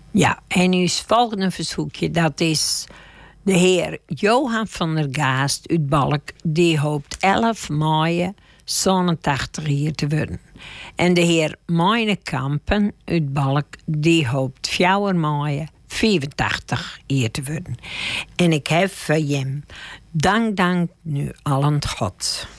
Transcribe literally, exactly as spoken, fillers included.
Ja, en uw volgende verzoekje, dat is de heer Johan van der Gaast uit Balk. Die hoopt elf mei zonnetachtig hier te worden. En de heer Meine Kampen uit Balk, die hoopt vier mei vierentachtig hier te worden. En ik heb voor hem dank, dank nu allen God.